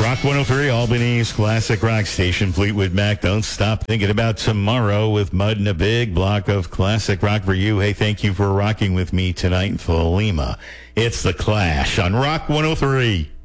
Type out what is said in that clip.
Rock 103, Albany's classic rock station. Fleetwood Mac, Don't Stop Thinking About Tomorrow, with Mud and a big block of classic rock for you. Hey, thank you for rocking with me tonight in Philema. It's The Clash on Rock 103.